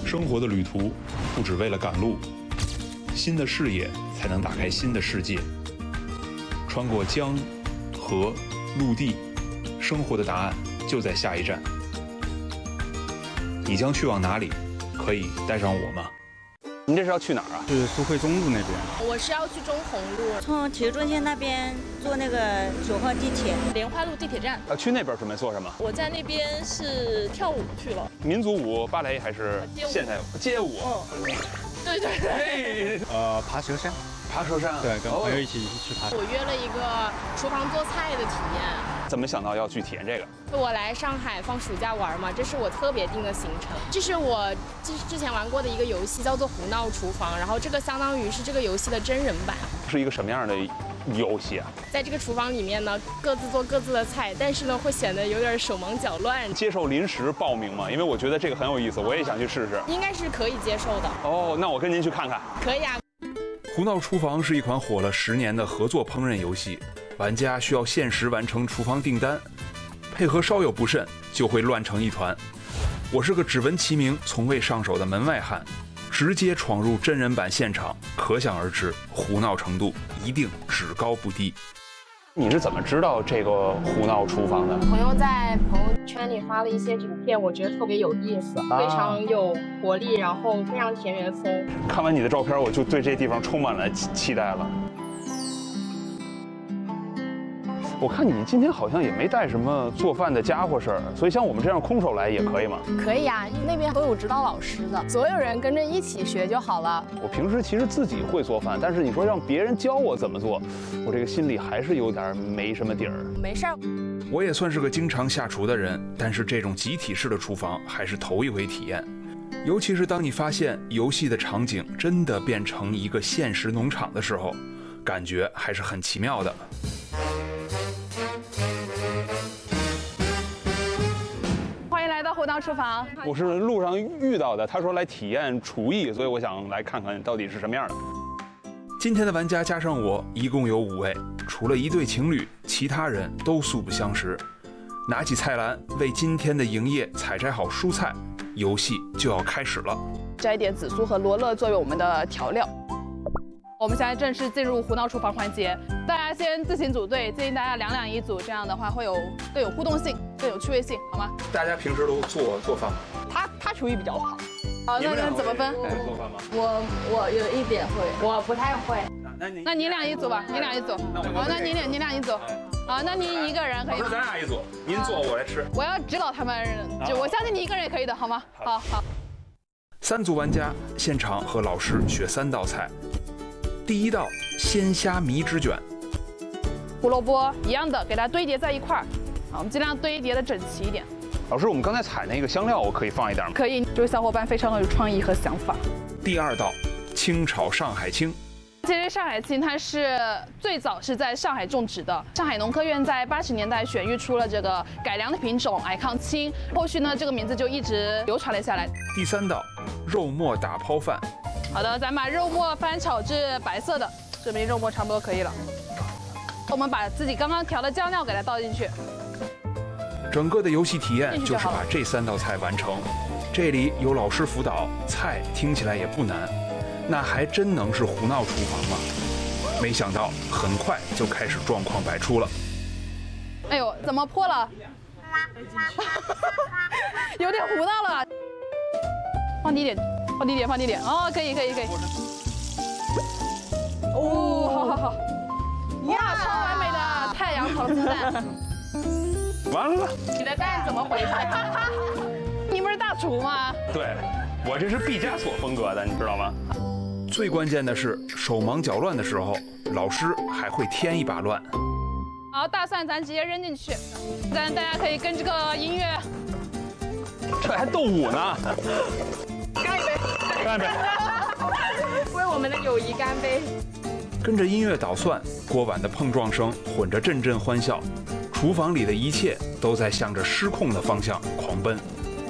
生活的旅途不只为了赶路，新的视野才能打开新的世界。穿过江、河、陆地，生活的答案就在下一站。你将去往哪里？可以带上我吗？ 您这是要去哪儿啊？ 是苏汇中路那边。 我是要去中红路， 从体育中心那边坐那个9号地铁， 莲花路地铁站。 去那边准备做什么？ 我在那边是跳舞去了， 民族舞、芭蕾还是现代舞？街舞。 对对对。 爬蛇山。 爬蛇山。 对，跟朋友一起去爬。 我约了一个厨房做菜的体验。 怎么想到要去体验这个？ 我来上海放暑假玩嘛，这是我特别定的行程。这是我之前玩过的一个游戏，叫做《胡闹厨房》，然后这个相当于是这个游戏的真人版。 是一个什么样的游戏啊？ 在这个厨房里面呢，各自做各自的菜，但是呢会显得有点手忙脚乱。 接受临时报名吗？因为我觉得这个很有意思，我也想去试试。 应该是可以接受的。 哦，那我跟您去看看。 可以啊。 胡闹厨房是一款火了10年的合作烹饪游戏，玩家需要限时完成厨房订单，配合稍有不慎就会乱成一团。我是个只闻其名从未上手的门外汉，直接闯入真人版现场，可想而知胡闹程度一定只高不低。 你是怎么知道这个胡闹厨房的？ 朋友在朋友圈里发了一些影片，我觉得特别有意思，非常有活力，然后非常田园风。 看完你的照片，我就对这地方充满了期待了。我看你今天好像也没带什么做饭的家伙事儿，所以像我们这样空手来也可以吗？ 可以啊，那边都有指导老师的，所有人跟着一起学就好了。 我平时其实自己会做饭，但是你说让别人教我怎么做，我这个心里还是有点没什么底儿。 没事儿， 我也算是个经常下厨的人，但是这种集体式的厨房还是头一回体验。尤其是当你发现游戏的场景真的变成一个现实农场的时候，感觉还是很奇妙的。 胡闹厨房， 我是路上遇到的，他说来体验厨艺，所以我想来看看到底是什么样的。 今天的玩家加上我，一共有5位，除了一对情侣，其他人都素不相识。拿起菜篮，为今天的营业采摘好蔬菜，游戏就要开始了。 摘点紫苏和罗勒作为我们的调料。我们现在正式进入胡闹厨房环节，大家先自行组队，建议大家2两1组，这样的话会更有互动性，更有趣味性，好吗？ 大家平时都做饭吗？ 他厨艺比较好。好，那怎么分？ 做饭吗？ 我有一点会， 我不太会。 那你俩一组吧，你俩一组。好，那你俩一组。好，那你一个人可以。 老师，咱俩一组，您做我来吃。 我要指导他们，我相信你一个人也可以的，好吗？好。 3组玩家现场和老师学3道菜。第一道鲜虾米纸卷， 胡萝卜一样的，给它堆叠在一块儿。好，我们尽量堆叠的整齐一点。 老师，我们刚才采那个香料，我可以放一点吗？ 可以，这位小伙伴非常有创意和想法。 第2道清炒上海青。 其实上海青它是最早是在上海种植的，上海农科院在80年代选育出了这个改良的品种矮抗青，后续呢这个名字就一直流传了下来。 第3道肉末打抛饭。 好的，咱把肉末翻炒至白色的，证明肉末差不多可以了。我们把自己刚刚调的酱料给它倒进去。 整个的游戏体验就是把这3道菜完成。这里有老师辅导，菜听起来也不难，那还真能是胡闹厨房吗？没想到很快就开始状况百出了。 哎呦，怎么破了？有点胡闹了。放低点。哦，可以。哦，好。哇，超完美的太阳炒鸡蛋。 完了， 你的蛋怎么回事？ 你不是大厨吗？ 对，我这是毕加索风格的，你知道吗？ 最关键的是手忙脚乱的时候，老师还会添一把乱。 好，大蒜咱直接扔进去，大家可以跟这个音乐。 这还斗舞呢。干一杯！ 为我们的友谊干杯！ 跟着音乐捣蒜，锅碗的碰撞声混着阵阵欢笑，厨房里的一切都在向着失控的方向狂奔。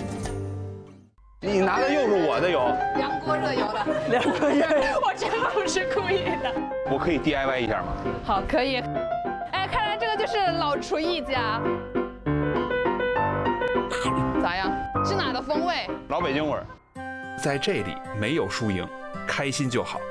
你拿的又是我的油， 凉锅热油的 2个月，我真不是故意的。 我可以 DIY 一下吗？ 好，可以。哎，看来这个就是老厨艺家。咋样？是哪的风味？ 老北京味儿。 在这里没有输赢，开心就好。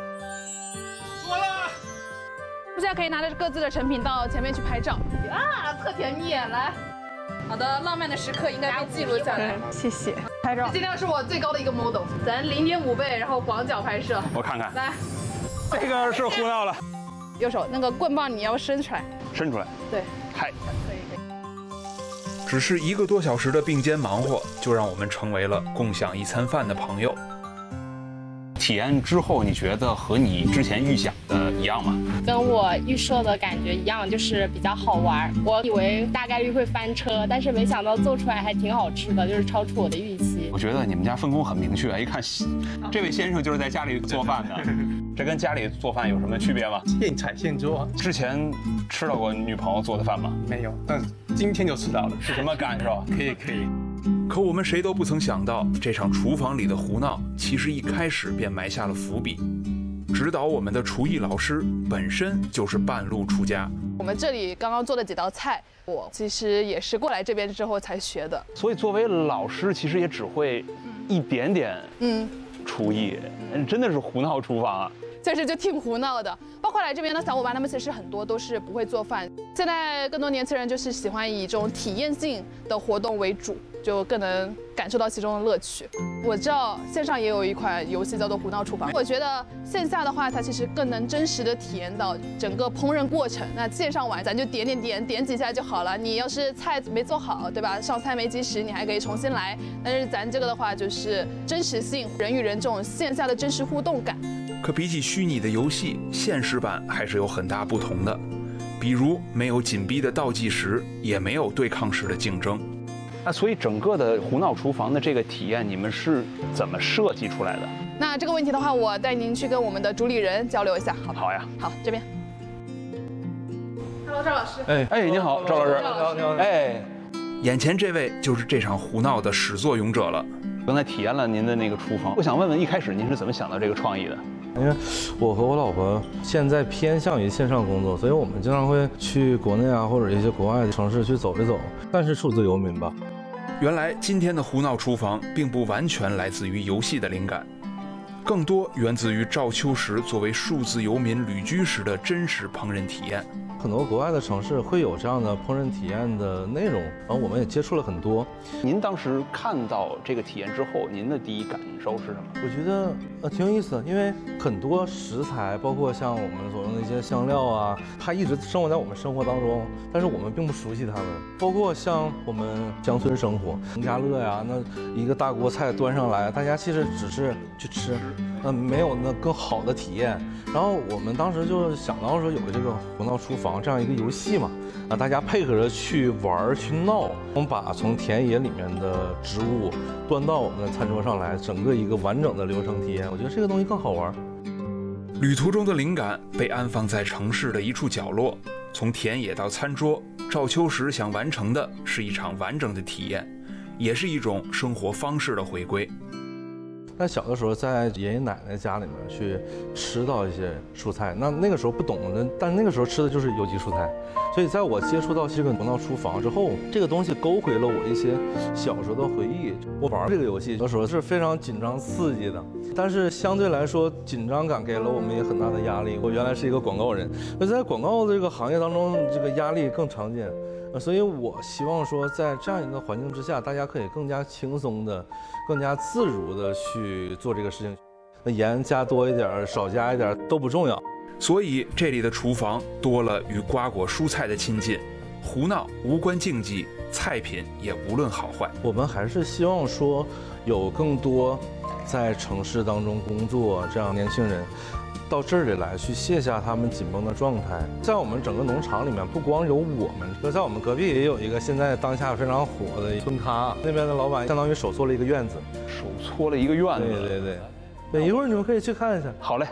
现在可以拿着各自的成品到前面去拍照啊，特甜蜜！来，好的，浪漫的时刻应该被记录下来。 谢谢。拍照。 这尽量是我最高的一个 model， 咱0.5倍，然后广角拍摄。 我看看， 来， 这个是胡闹了， 右手那个棍棒你要伸出来， 伸出来。 对， 嗨， 可以。 只是1个多小时的并肩忙活，就让我们成为了共享一餐饭的朋友。 体验之后，你觉得和你之前预想的一样吗？ 跟我预设的感觉一样，就是比较好玩。我以为大概率会翻车，但是没想到做出来还挺好吃的，就是超出我的预期。 我觉得你们家分工很明确，一看这位先生就是在家里做饭的，这跟家里做饭有什么区别吗？ 现采现做。 之前吃到过女朋友做的饭吗？ 没有，但今天就吃到了， 是什么感受？ 可以。 可我们谁都不曾想到，这场厨房里的胡闹其实一开始便埋下了伏笔。指导我们的厨艺老师本身就是半路出家。 我们这里刚刚做的几道菜，我其实也是过来这边之后才学的。 所以作为老师，其实也只会一点点厨艺，真的是胡闹厨房啊。 确实就挺胡闹的，包括来这边的小伙伴，他们其实很多都是不会做饭。现在更多年轻人就是喜欢以这种体验性的活动为主，就更能感受到其中的乐趣。我知道线上也有一款游戏叫做《胡闹厨房》，我觉得线下的话，它其实更能真实的体验到整个烹饪过程。那线上玩，咱就点几下就好了。你要是菜没做好，对吧？上菜没及时，你还可以重新来。但是咱这个的话，就是真实性，人与人这种线下的真实互动感。 可比起虚拟的游戏，现实版还是有很大不同的。比如没有紧逼的倒计时，也没有对抗式的竞争。 那所以整个的胡闹厨房的这个体验，你们是怎么设计出来的？ 那这个问题的话，我带您去跟我们的主理人交流一下，好不好？ 好呀。 好，这边。Hello， 赵老师。 哎，你好，赵老师。 你好。 哎， 眼前这位就是这场胡闹的始作俑者了。 刚才体验了您的那个厨房，我想问问，一开始您是怎么想到这个创意的？ 因为我和我老婆现在偏向于线上工作，所以我们经常会去国内啊或者一些国外的城市去走一走，算是数字游民吧。 原来今天的胡闹厨房并不完全来自于游戏的灵感，更多源自于赵秋实作为数字游民旅居时的真实烹饪体验。 很多国外的城市会有这样的烹饪体验的内容，然后我们也接触了很多。 您当时看到这个体验之后，您的第一感受是什么？ 我觉得挺有意思的，因为很多食材，包括像我们所用的一些香料啊，它一直生活在我们生活当中，但是我们并不熟悉它们。包括像我们乡村生活，农家乐呀，那一个大锅菜端上来，大家其实只是去吃，没有那更好的体验。然后我们当时就想到说有这个胡闹厨房这样一个游戏嘛，大家配合着去玩去闹，我们把从田野里面的植物端到我们的餐桌上来，整个一个完整的流程体验，我觉得这个东西更好玩。 旅途中的灵感被安放在城市的一处角落，从田野到餐桌，赵秋实想完成的是一场完整的体验，也是一种生活方式的回归。 在小的时候，在爷爷奶奶家里面去吃到一些蔬菜，那个时候不懂的，但那个时候吃的就是有机蔬菜。所以在我接触到这个胡闹厨房之后，这个东西勾回了我一些小时候的回忆。我玩这个游戏的时候是非常紧张刺激的，但是相对来说紧张感给了我们也很大的压力。我原来是一个广告人，那在广告这个行业当中，这个压力更常见。所以我希望说，在这样一个环境之下，大家可以更加轻松的、更加自如的去做这个事情。那盐加多一点，少加一点都不重要。 所以这里的厨房多了与瓜果蔬菜的亲近，胡闹无关竞技，菜品也无论好坏。 我们还是希望说，有更多在城市当中工作这样年轻人，到这里来去卸下他们紧绷的状态。在我们整个农场里面，不光有我们，在我们隔壁也有一个现在当下非常火的村咖，那边的老板相当于手搓了一个院子， 手搓了一个院子。 对，一会儿你们可以去看一下。 好嘞。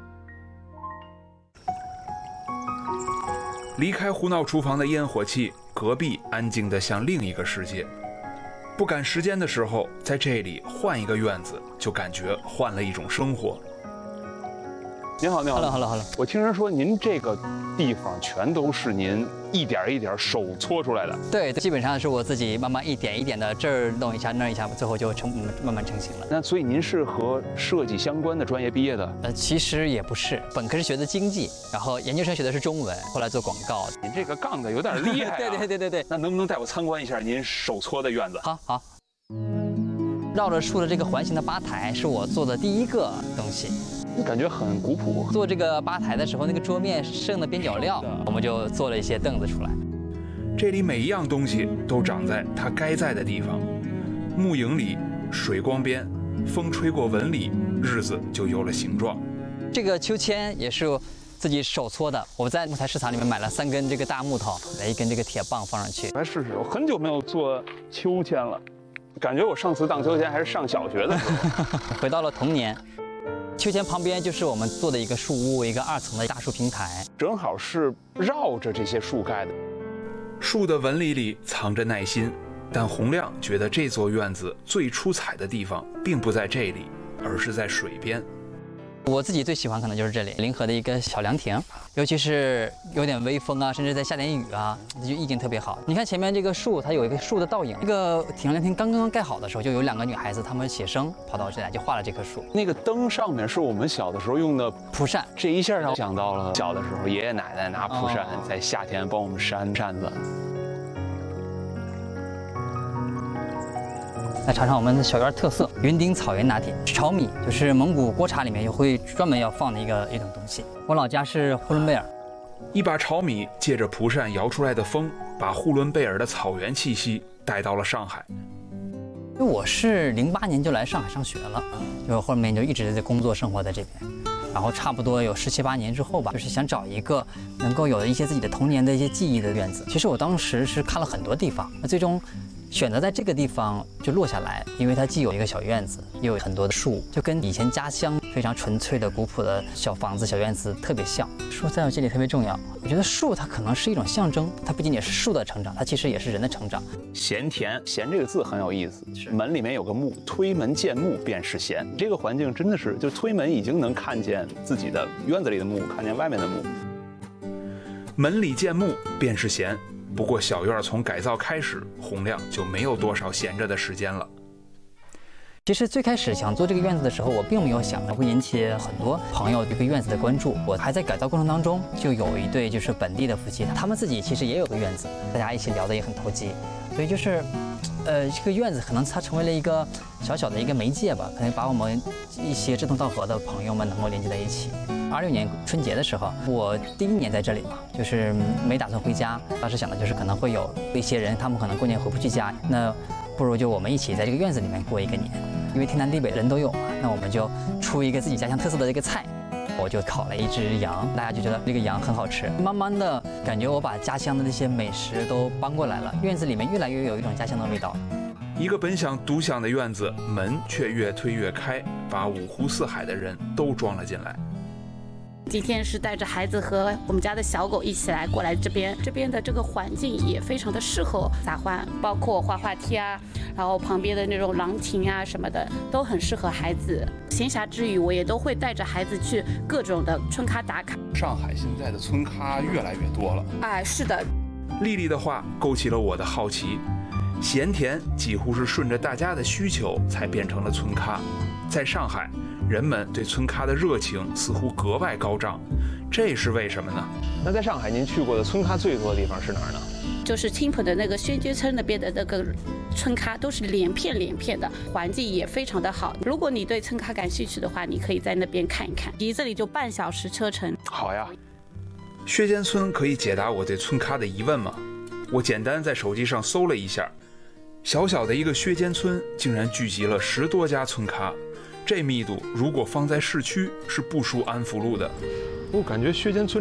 离开胡闹厨房的烟火气，隔壁安静得像另一个世界。不赶时间的时候，在这里换一个院子，就感觉换了一种生活。 您好，您好。 Hello。 我听人说您这个地方全都是您一点一点手搓出来的。 对，基本上是我自己慢慢一点一点的这儿弄一下那儿一下，最后就慢慢成型了。 那所以您是和设计相关的专业毕业的？ 其实也不是，本科是学的经济，然后研究生学的是中文，后来做广告。 您这个杠的有点厉害啊！ 对。 那能不能带我参观一下您手搓的院子？ 好。绕着树的这个环形的吧台是我做的第一个东西。 感觉很古朴。 做这个吧台的时候，那个桌面剩的边角料，我们就做了一些凳子出来。 这里每一样东西都长在它该在的地方，木影里，水光边，风吹过纹理，日子就有了形状。 这个秋千也是自己手搓的，我在木材市场里面买了3根这个大木头，来1根这个铁棒放上去。 来试试，我很久没有做秋千了，感觉我上次荡秋千还是上小学的时候。 回到了童年。秋千旁边就是我们做的一个树屋，一个2层的大树平台， 正好是绕着这些树盖的。 树的纹理里藏着耐心，但洪亮觉得这座院子最出彩的地方并不在这里，而是在水边。 我自己最喜欢可能就是这里临河的一个小凉亭，尤其是有点微风啊，甚至在下点雨啊，就意境特别好。你看前面这个树，它有一个树的倒影。这个挺凉亭刚刚盖好的时候，就有2个女孩子，她们写生跑到这来就画了这棵树。 那个灯上面是我们小的时候用的蒲扇， 这一下让我想到了小的时候爷爷奶奶拿蒲扇在夏天帮我们扇扇子。 来尝尝我们的小院特色云顶草原拿铁，炒米就是蒙古锅茶里面也会专门要放的一种东西。我老家是呼伦贝尔， 一把炒米借着蒲扇摇出来的风，把呼伦贝尔的草原气息带到了上海。 因为我是08年就来上海上学了，就后面就一直在工作生活在这边。然后差不多有17、18年之后吧，就是想找一个能够有一些自己的童年的一些记忆的院子。其实我当时是看了很多地方，那最终选择在这个地方就落下来，因为它既有一个小院子，又有很多的树，就跟以前家乡非常纯粹的古朴的小房子、小院子特别像。树在我这里特别重要，我觉得树它可能是一种象征，它不仅仅是树的成长，它其实也是人的成长。 闲田，闲这个字很有意思，门里面有个木，推门见木便是闲。这个环境真的是，就推门已经能看见自己的院子里的木，看见外面的木。 门里见木便是闲。不过小院从改造开始，洪亮就没有多少闲着的时间了。 其实最开始想做这个院子的时候，我并没有想会引起很多朋友对这个院子的关注。我还在改造过程当中，就有一对就是本地的夫妻，他们自己其实也有个院子，大家一起聊得也很投机。所以就是，这个院子可能它成为了一个小小的一个媒介吧，可能把我们一些志同道合的朋友们能够连接在一起。26年春节的时候，我第1年在这里嘛，就是没打算回家。当时想的就是可能会有一些人，他们可能过年回不去家，那不如就我们一起在这个院子里面过一个年，因为天南地北人都有嘛，那我们就出一个自己家乡特色的这个菜。我就烤了1只羊，大家就觉得这个羊很好吃。慢慢的感觉我把家乡的那些美食都搬过来了，院子里面越来越有一种家乡的味道。 一个本想独享的院子，门却越推越开，把5湖4海的人都装了进来。 今天是带着孩子和我们家的小狗一起来过来这边的这个环境也非常的适合撒欢，包括滑滑梯啊，然后旁边的那种廊亭啊什么的都很适合孩子。闲暇之余，我也都会带着孩子去各种的春咖打卡。 上海现在的村咖越来越多了。 哎，是的。 丽丽的话勾起了我的好奇，闲田几乎是顺着大家的需求才变成了村咖。在上海，人们对村咖的热情似乎格外高涨，这是为什么呢？ 那在上海您去过的村咖最多的地方是哪儿呢？ 就是青浦的那个宣街村那边的那个村咖，都是连片的，环境也非常的好。如果你对村咖感兴趣的话，你可以在那边看一看，离这里就半小时车程。 好呀。 薛间村可以解答我对村咖的疑问吗？我简单在手机上搜了一下，小小的一个薛间村竟然聚集了10多家村咖，这密度如果放在市区是不输安福路的。 我感觉薛间村